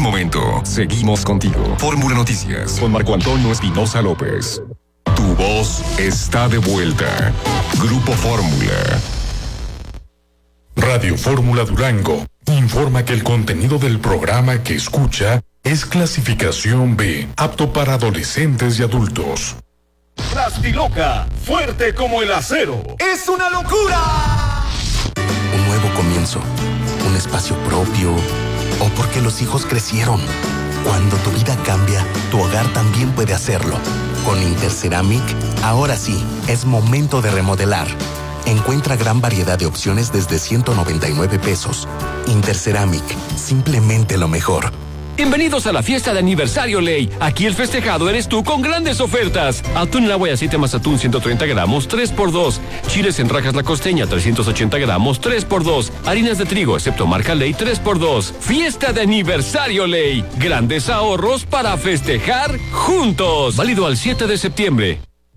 un momento. Seguimos contigo. Fórmula Noticias con Marco Antonio Espinosa López. Tu voz está de vuelta. Grupo Fórmula. Radio Fórmula Durango informa que el contenido del programa que escucha es clasificación B, apto para adolescentes y adultos. Plastiloca, fuerte como el acero. ¡Es una locura! Un nuevo comienzo, un espacio propio, o porque los hijos crecieron. Cuando tu vida cambia, tu hogar también puede hacerlo. Con Interceramic, ahora sí, es momento de remodelar. Encuentra gran variedad de opciones desde 199 pesos. Interceramic, simplemente lo mejor. Bienvenidos a la fiesta de aniversario Ley. Aquí el festejado eres tú con grandes ofertas. Atún en agua y aceite más atún 130 gramos, 3x2. Chiles en rajas La Costeña, 380 gramos, 3x2. Harinas de trigo, excepto marca Ley, 3x2. Fiesta de aniversario Ley. Grandes ahorros para festejar juntos. Válido al 7 de septiembre.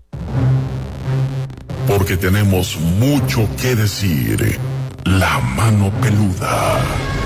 Porque tenemos mucho que decir. La mano peluda.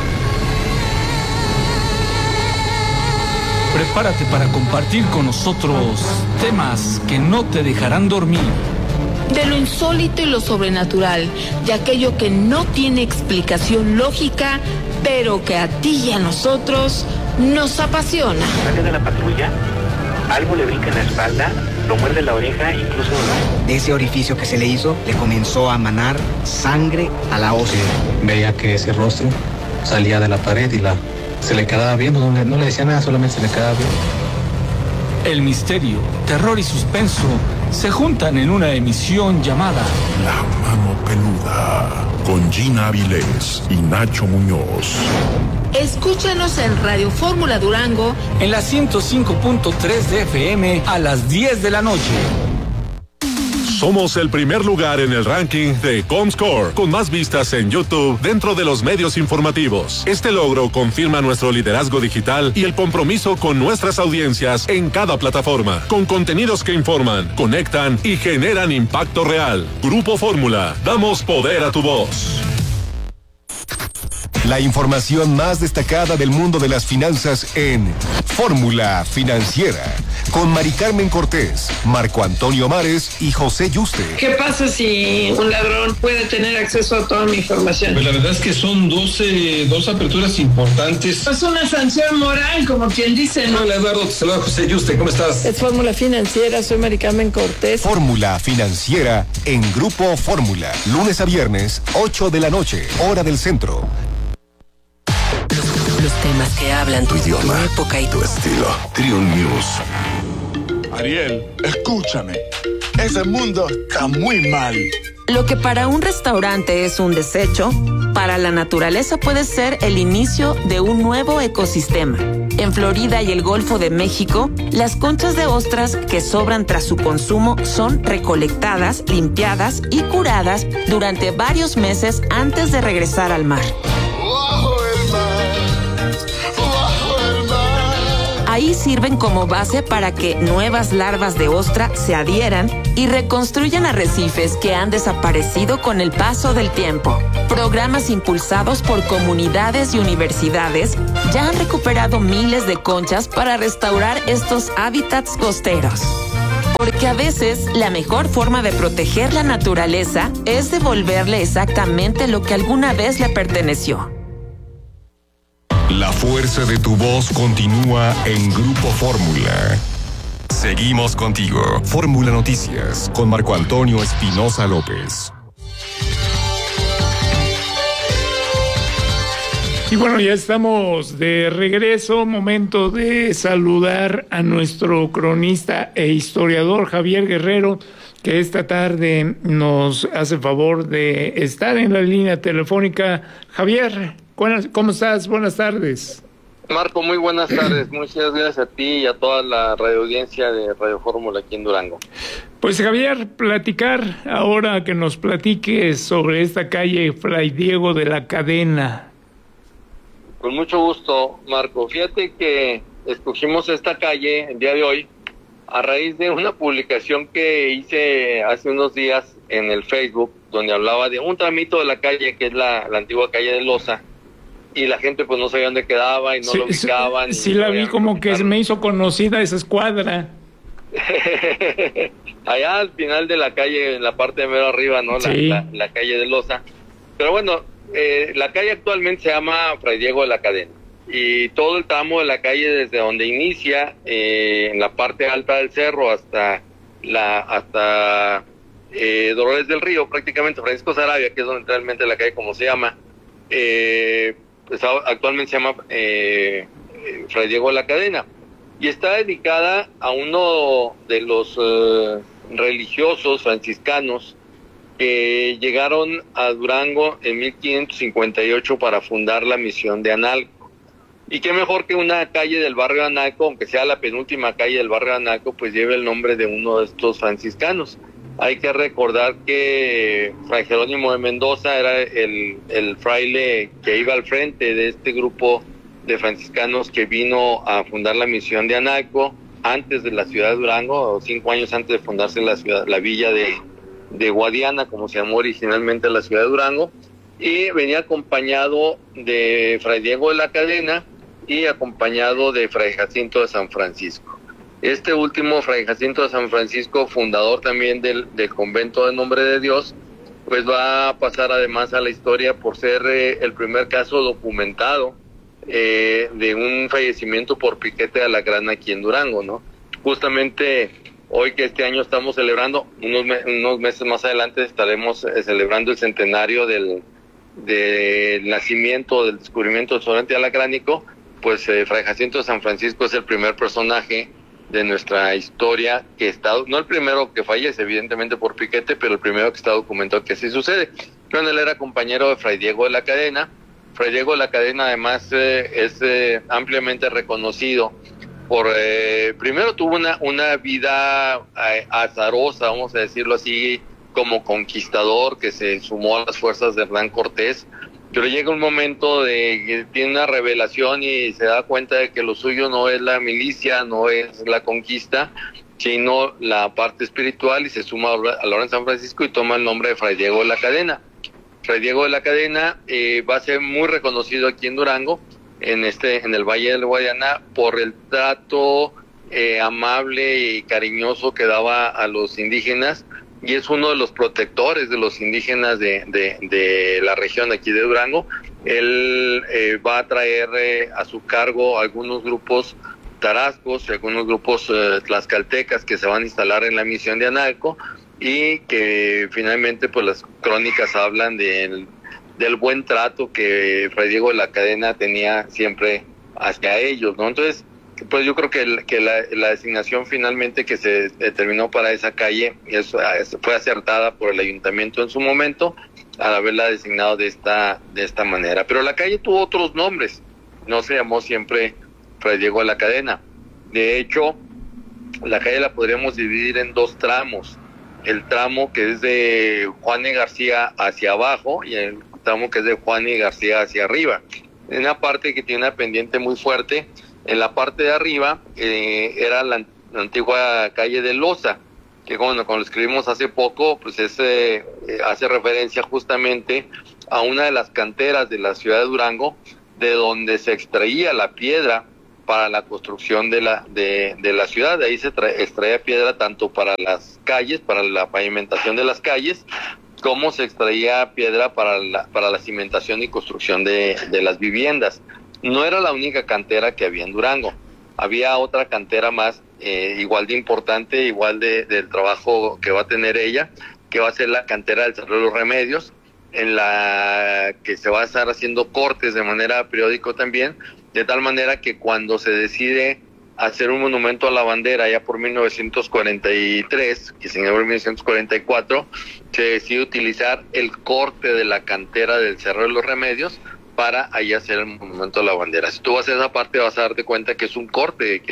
Prepárate para compartir con nosotros temas que no te dejarán dormir. De lo insólito y lo sobrenatural, de aquello que no tiene explicación lógica, pero que a ti y a nosotros nos apasiona. Sale de la patrulla, algo le brinca en la espalda, lo muerde la oreja, incluso... De ese orificio que se le hizo, le comenzó a manar sangre a la ósea. Veía que ese rostro salía de la pared y se le quedaba viendo, no le decía nada, solamente se le quedaba viendo. El misterio, terror y suspenso se juntan en una emisión llamada La Mano Peluda, con Gina Avilés y Nacho Muñoz. Escúchanos en Radio Fórmula Durango en la 105.3 de FM a las 10 de la noche. Somos el primer lugar en el ranking de Comscore, con más vistas en YouTube dentro de los medios informativos. Este logro confirma nuestro liderazgo digital y el compromiso con nuestras audiencias en cada plataforma, con contenidos que informan, conectan y generan impacto real. Grupo Fórmula, damos poder a tu voz. La información más destacada del mundo de las finanzas en Fórmula Financiera, con Mari Carmen Cortés, Marco Antonio Mares y José Yuste. ¿Qué pasa si un ladrón puede tener acceso a toda mi información? Pues la verdad es que son dos aperturas importantes. Es una sanción moral, como quien dice, ¿no? Hola Eduardo, te saluda José Yuste, ¿cómo estás? Es Fórmula Financiera, soy Mari Carmen Cortés. Fórmula Financiera en Grupo Fórmula, lunes a viernes, 8 de la noche, hora del centro. Los temas que hablan tu idioma, tu época y tu estilo. Triun News. Ariel, escúchame. Ese mundo está muy mal. Lo que para un restaurante es un desecho, para la naturaleza puede ser el inicio de un nuevo ecosistema. En Florida y el Golfo de México, las conchas de ostras que sobran tras su consumo son recolectadas, limpiadas y curadas durante varios meses antes de regresar al mar. Ahí sirven como base para que nuevas larvas de ostra se adhieran y reconstruyan arrecifes que han desaparecido con el paso del tiempo. Programas impulsados por comunidades y universidades ya han recuperado miles de conchas para restaurar estos hábitats costeros. Porque a veces la mejor forma de proteger la naturaleza es devolverle exactamente lo que alguna vez le perteneció. La fuerza de tu voz continúa en Grupo Fórmula. Seguimos contigo. Fórmula Noticias con Marco Antonio Espinosa López. Y bueno, ya estamos de regreso. Momento de saludar a nuestro cronista e historiador Javier Guerrero, que esta tarde nos hace favor de estar en la línea telefónica. Javier, ¿cómo estás? Buenas tardes. Marco, muy buenas tardes. Muchas gracias a ti y a toda la radioaudiencia de Radio Fórmula aquí en Durango. Pues Javier, platicar ahora que nos platiques sobre esta calle Fray Diego de la Cadena. Con mucho gusto, Marco. Fíjate que escogimos esta calle el día de hoy a raíz de una publicación que hice hace unos días en el Facebook, donde hablaba de un tramito de la calle, que es la antigua calle de Loza, y la gente pues no sabía dónde quedaba y no lo ubicaban. Sí, la vi como que se me hizo conocida esa escuadra. Allá al final de la calle, en la parte de mero arriba, ¿no? La calle de Loza. Pero bueno, la calle actualmente se llama Fray Diego de la Cadena. Y todo el tramo de la calle desde donde inicia, en la parte alta del cerro hasta Dolores del Río, prácticamente Francisco Sarabia, que es donde realmente la calle como se llama, pues actualmente se llama Fray Diego de la Cadena. Y está dedicada a uno de los religiosos franciscanos que llegaron a Durango en 1558 para fundar la misión de Analco. Y qué mejor que una calle del barrio Analco, aunque sea la penúltima calle del barrio Analco, pues lleve el nombre de uno de estos franciscanos. Hay que recordar que Fray Jerónimo de Mendoza era el fraile que iba al frente de este grupo de franciscanos que vino a fundar la misión de Analco antes de la ciudad de Durango, o 5 años antes de fundarse la villa de Guadiana, como se llamó originalmente la ciudad de Durango, y venía acompañado de Fray Diego de la Cadena y acompañado de Fray Jacinto de San Francisco. Este último, Fray Jacinto de San Francisco, fundador también del convento de Nombre de Dios, pues va a pasar además a la historia por ser el primer caso documentado de un fallecimiento por piquete de alacrán aquí en Durango, ¿no? Justamente hoy que este año estamos celebrando, unos meses más adelante estaremos celebrando el centenario del nacimiento, del descubrimiento del sobrante alacránico, pues Fray Jacinto de San Francisco es el primer personaje de nuestra historia que está, no el primero que fallece evidentemente por piquete, pero el primero que está documentado que así sucede. Pero él era compañero de Fray Diego de la Cadena. Fray Diego de la Cadena además es ampliamente reconocido por, primero tuvo una vida azarosa, vamos a decirlo así, como conquistador que se sumó a las fuerzas de Hernán Cortés, pero llega un momento de que tiene una revelación y se da cuenta de que lo suyo no es la milicia, no es la conquista, sino la parte espiritual, y se suma a la Orden de San Francisco y toma el nombre de Fray Diego de la Cadena. Fray Diego de la Cadena va a ser muy reconocido aquí en Durango, en el Valle del Guadiana, por el trato amable y cariñoso que daba a los indígenas, y es uno de los protectores de los indígenas de la región aquí de Durango. Él va a traer a su cargo algunos grupos tarascos y algunos grupos tlaxcaltecas que se van a instalar en la misión de Analco, y que finalmente pues las crónicas hablan del buen trato que Fray Diego de la Cadena tenía siempre hacia ellos, ¿no? Entonces, pues yo creo que la designación finalmente que se determinó para esa calle fue acertada por el ayuntamiento en su momento al haberla designado de esta manera. Pero la calle tuvo otros nombres, no se llamó siempre Fray Diego de la Cadena. De hecho, la calle la podríamos dividir en 2 tramos. El tramo que es de Juan y García hacia abajo y el tramo que es de Juan y García hacia arriba. En una parte que tiene una pendiente muy fuerte. En la parte de arriba era la antigua calle de Loza, que cuando lo escribimos hace poco, pues hace referencia justamente a una de las canteras de la ciudad de Durango, de donde se extraía la piedra para la construcción de la ciudad. De ahí se extraía piedra tanto para las calles, para la pavimentación de las calles, como se extraía piedra para la cimentación y construcción de las viviendas. No era la única cantera que había en Durango. Había otra cantera más, igual de importante, igual del trabajo que va a tener ella, que va a ser la cantera del Cerro de los Remedios, en la que se va a estar haciendo cortes de manera periódica también, de tal manera que cuando se decide hacer un monumento a la bandera ya por 1943, que se inauguró en 1944, se decide utilizar el corte de la cantera del Cerro de los Remedios para ahí hacer el monumento a la bandera. Si tú vas a esa parte vas a darte cuenta que es un corte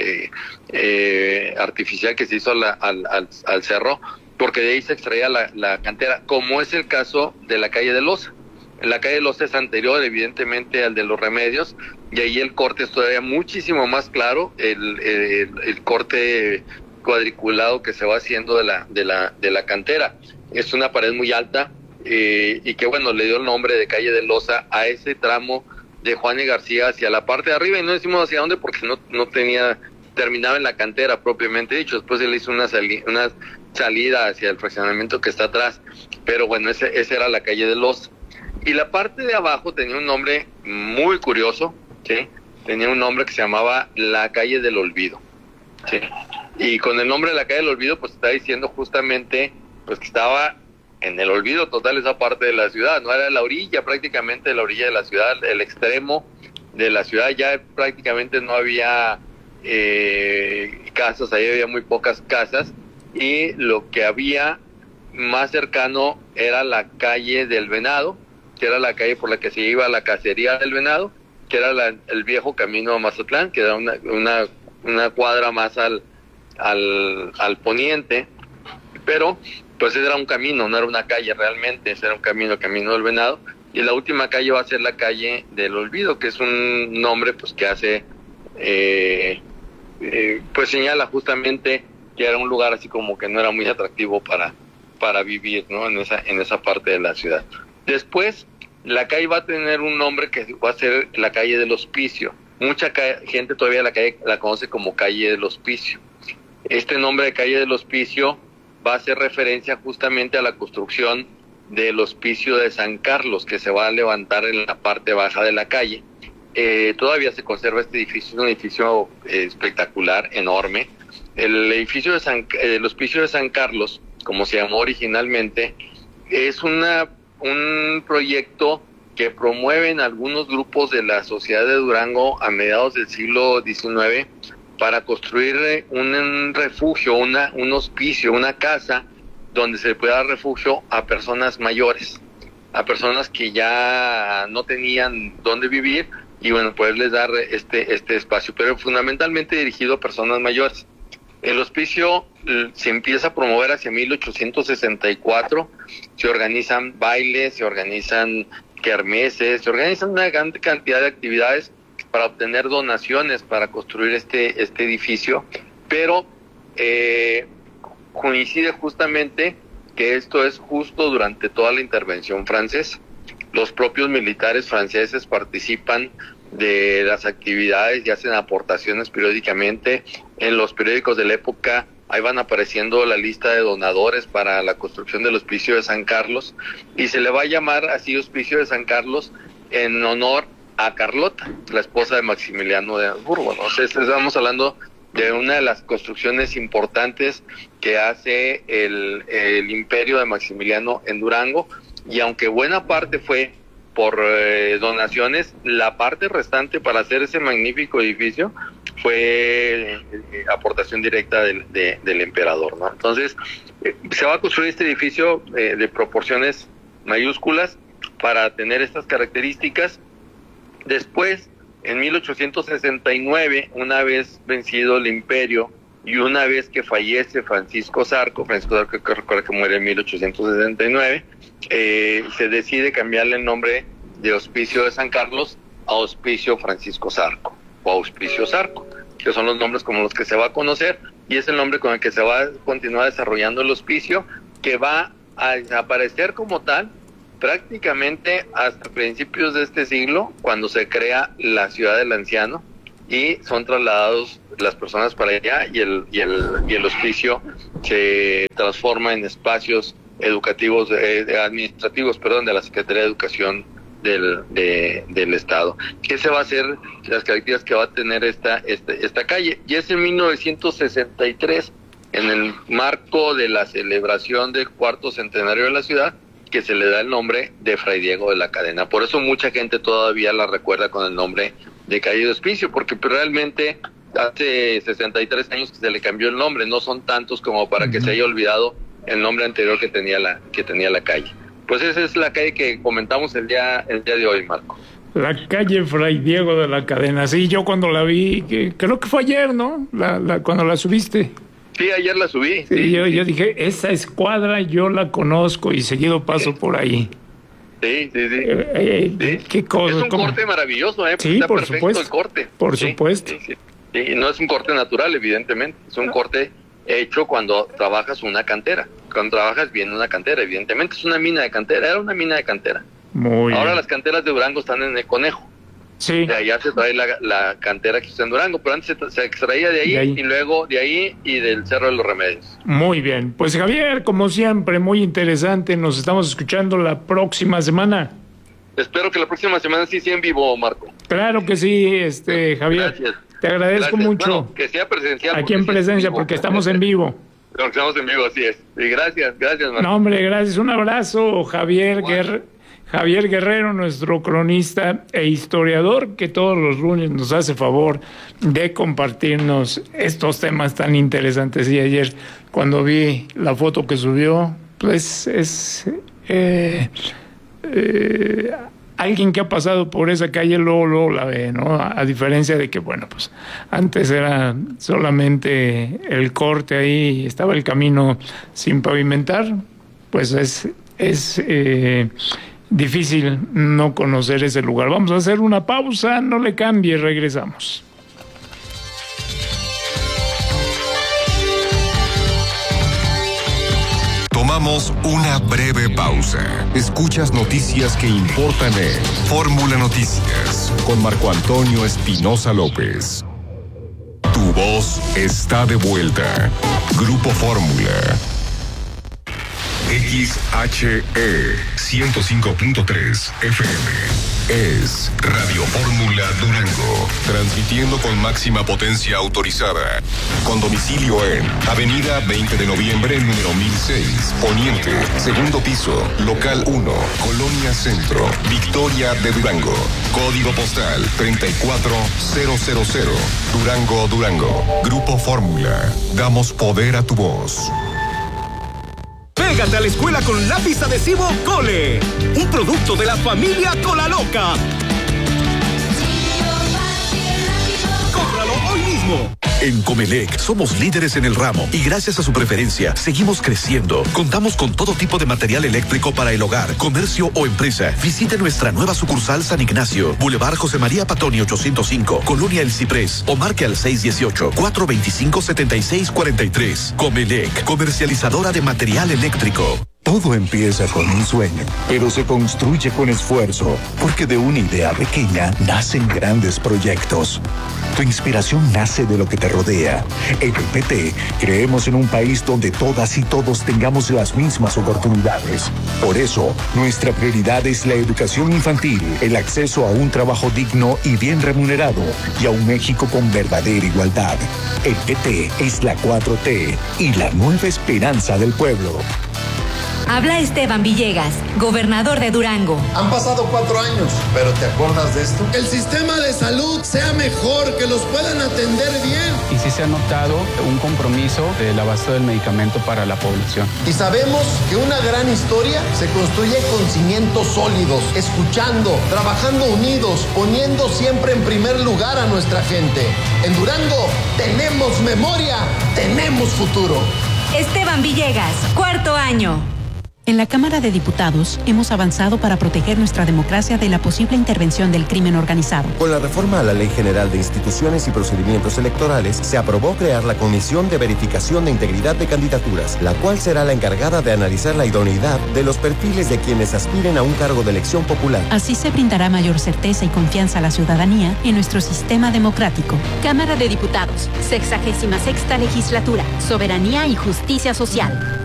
artificial que se hizo al cerro, porque de ahí se extraía la cantera, como es el caso de la calle de Loza. La calle de Loza es anterior evidentemente al de los Remedios, y ahí el corte es todavía muchísimo más claro, el corte cuadriculado que se va haciendo de la cantera. Es una pared muy alta, y que bueno, le dio el nombre de calle de Loza a ese tramo de Juan y García hacia la parte de arriba, y no decimos hacia dónde porque no terminaba en la cantera propiamente dicho. Después él hizo una salida hacia el fraccionamiento que está atrás, pero bueno, esa era la calle de Loza. Y la parte de abajo tenía un nombre muy curioso, ¿sí? Tenía un nombre que se llamaba la calle del olvido, ¿sí? Y con el nombre de la calle del olvido, pues está diciendo justamente pues que estaba en el olvido total esa parte de la ciudad, no era la orilla, prácticamente la orilla de la ciudad, el extremo de la ciudad, ya prácticamente no había casas, ahí había muy pocas casas, y lo que había más cercano era la calle del Venado, que era la calle por la que se iba a la cacería del Venado, que era el viejo camino a Mazatlán, que era una cuadra más al poniente, pero pues ese era un camino, no era una calle realmente, ese era un camino del Venado, y la última calle va a ser la calle del Olvido, que es un nombre pues que hace pues señala justamente que era un lugar así como que no era muy atractivo para vivir, ¿no? En esa parte de la ciudad. Después la calle va a tener un nombre que va a ser la calle del Hospicio. Mucha gente todavía la conoce como calle del Hospicio. Este nombre de calle del Hospicio va a hacer referencia justamente a la construcción del Hospicio de San Carlos, que se va a levantar en la parte baja de la calle. Todavía se conserva este edificio, es un edificio espectacular, enorme. El edificio del Hospicio de San Carlos, como se llamó originalmente, es un proyecto que promueven algunos grupos de la sociedad de Durango a mediados del siglo XIX para construir un refugio, un hospicio, una casa donde se pueda dar refugio a personas mayores, a personas que ya no tenían dónde vivir, y bueno, poderles dar este espacio, pero fundamentalmente dirigido a personas mayores. El hospicio se empieza a promover hacia 1864, se organizan bailes, se organizan kermeses, se organizan una gran cantidad de actividades para obtener donaciones para construir este edificio, pero coincide justamente que esto es justo durante toda la intervención francesa. Los propios militares franceses participan de las actividades y hacen aportaciones periódicamente. En los periódicos de la época ahí van apareciendo la lista de donadores para la construcción del Hospicio de San Carlos, y se le va a llamar así Hospicio de San Carlos en honor a Carlota, la esposa de Maximiliano de Habsburgo, ¿no? Entonces estamos hablando de una de las construcciones importantes que hace el imperio de Maximiliano en Durango, y aunque buena parte fue por donaciones, la parte restante para hacer ese magnífico edificio fue aportación directa del emperador, ¿no? Entonces se va a construir este edificio de proporciones mayúsculas para tener estas características. Después, en 1869, una vez vencido el imperio y una vez que fallece Francisco Zarco, que recuerda que muere en 1869, se decide cambiarle el nombre de Hospicio de San Carlos a Hospicio Francisco Zarco o Hospicio Zarco, que son los nombres como los que se va a conocer, y es el nombre con el que se va a continuar desarrollando el hospicio, que va a desaparecer como tal prácticamente hasta principios de este siglo, cuando se crea la ciudad del anciano y son trasladados las personas para allá, y el hospicio se transforma en espacios educativos, administrativos, de la Secretaría de Educación del Estado. ¿Qué se va a hacer? Las características que va a tener esta calle. Y es en 1963, en el marco de la celebración del 4º centenario de la ciudad, que se le da el nombre de Fray Diego de la Cadena. Por eso mucha gente todavía la recuerda con el nombre de calle de Hospicio, porque realmente hace 63 años que se le cambió el nombre, no son tantos como para que se haya olvidado el nombre anterior que tenía la calle. Pues esa es la calle que comentamos el día de hoy, Marco. La calle Fray Diego de la Cadena. Sí, yo cuando la vi, creo que fue ayer, ¿no? Cuando la subiste. Sí, ayer la subí. Sí, yo dije, esa escuadra yo la conozco y seguido paso por ahí. Sí. ¿Qué cosa? Es un corte maravilloso, Sí, está por perfecto supuesto. el corte. Por supuesto. Sí. No es un corte natural, evidentemente. Es un corte hecho cuando trabajas una cantera. Cuando trabajas bien una cantera, evidentemente. Es una mina de cantera. Era una mina de cantera. Muy Ahora bien. las canteras de Durango están en el Conejo. Sí. De allá se trae la cantera que está en Durango, pero antes se extraía de ahí y luego de ahí y del Cerro de los Remedios. Muy bien. Pues Javier, como siempre, muy interesante. Nos estamos escuchando la próxima semana. Espero que la próxima semana sí sea en vivo, Marco. Claro que sí, Javier. Gracias. Te agradezco mucho. Bueno, que sea presencial. Aquí en presencia, porque estamos en vivo. Porque estamos en vivo, así es. Y gracias, Marco. No, hombre, gracias. Un abrazo, Javier Guerrero, nuestro cronista e historiador, que todos los lunes nos hace favor de compartirnos estos temas tan interesantes. Y ayer, cuando vi la foto que subió, pues es alguien que ha pasado por esa calle, luego la ve, ¿no? A diferencia de que, bueno, pues antes era solamente el corte ahí, estaba el camino sin pavimentar, pues es difícil no conocer ese lugar. Vamos a hacer una pausa, no le cambie, regresamos. Tomamos una breve pausa. Escuchas noticias que importan en Fórmula Noticias con Marco Antonio Espinosa López. Tu voz está de vuelta. Grupo Fórmula. XHE 105.3 FM. Es Radio Fórmula Durango, transmitiendo con máxima potencia autorizada, con domicilio en Avenida 20 de Noviembre, número 1006, Poniente, segundo piso, local 1, Colonia Centro, Victoria de Durango, código postal 34000, Durango, Durango. Grupo Fórmula, damos poder a tu voz. Pégate a la escuela con lápiz adhesivo Cole, un producto de la familia Colaloca. ¡Cómpralo hoy mismo! En Comelec somos líderes en el ramo y gracias a su preferencia seguimos creciendo. Contamos con todo tipo de material eléctrico para el hogar, comercio o empresa. Visite nuestra nueva sucursal San Ignacio, Boulevard José María Patoni 805, Colonia El Ciprés, o marque al 618-425-7643. Comelec, comercializadora de material eléctrico. Todo empieza con un sueño, pero se construye con esfuerzo, porque de una idea pequeña nacen grandes proyectos. Tu inspiración nace de lo que te rodea. En el PT creemos en un país donde todas y todos tengamos las mismas oportunidades. Por eso, nuestra prioridad es la educación infantil, el acceso a un trabajo digno y bien remunerado, y a un México con verdadera igualdad. El PT es la 4T y la nueva esperanza del pueblo. Habla Esteban Villegas, gobernador de Durango. Han pasado 4 años, pero ¿te acuerdas de esto? El sistema de salud sea mejor, que los puedan atender bien. Y sí se ha notado un compromiso del abasto del medicamento para la población. Y sabemos que una gran historia se construye con cimientos sólidos, escuchando, trabajando unidos, poniendo siempre en primer lugar a nuestra gente. En Durango tenemos memoria, tenemos futuro. Esteban Villegas, 4º año. En la Cámara de Diputados hemos avanzado para proteger nuestra democracia de la posible intervención del crimen organizado. Con la reforma a la Ley General de Instituciones y Procedimientos Electorales, se aprobó crear la Comisión de Verificación de Integridad de Candidaturas, la cual será la encargada de analizar la idoneidad de los perfiles de quienes aspiren a un cargo de elección popular. Así se brindará mayor certeza y confianza a la ciudadanía en nuestro sistema democrático. Cámara de Diputados, 66ª Legislatura, Soberanía y Justicia Social.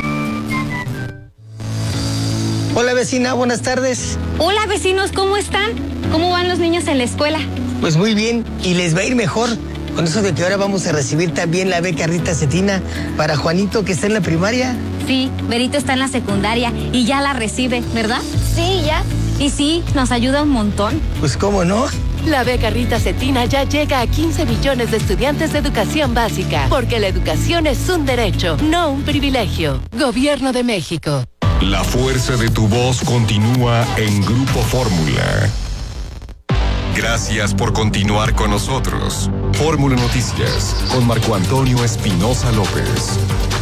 Hola vecina, buenas tardes. Hola vecinos, ¿cómo están? ¿Cómo van los niños en la escuela? Pues muy bien, y les va a ir mejor con eso de que ahora vamos a recibir también la beca Rita Cetina para Juanito, que está en la primaria. Sí, Berito está en la secundaria y ya la recibe, ¿verdad? Sí, ya. Y sí, nos ayuda un montón. Pues cómo no. La beca Rita Cetina ya llega a 15 millones de estudiantes de educación básica, porque la educación es un derecho, no un privilegio. Gobierno de México. La fuerza de tu voz continúa en Grupo Fórmula. Gracias por continuar con nosotros. Fórmula Noticias con Marco Antonio Espinosa López.